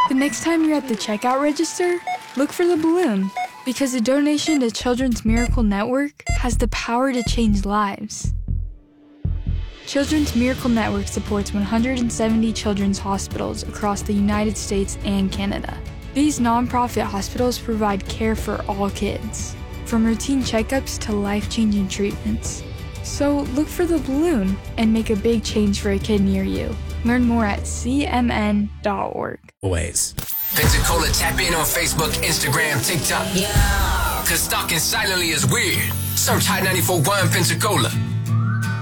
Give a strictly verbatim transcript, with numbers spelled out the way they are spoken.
The next time you're at the checkout register, look for the balloon, because a donation to Children's Miracle Network has the power to change lives. Children's Miracle Network supports one hundred seventy children's hospitals across the United States and Canada. These nonprofit hospitals provide care for all kids, from routine checkups to life-changing treatments. So look for the balloon and make a big change for a kid near you. Learn more at c m n dot org. Ways. Pensacola, tap in on Facebook, Instagram, TikTok. Yeah. Cause stalking silently is weird. Search Hot ninety-four point one Pensacola.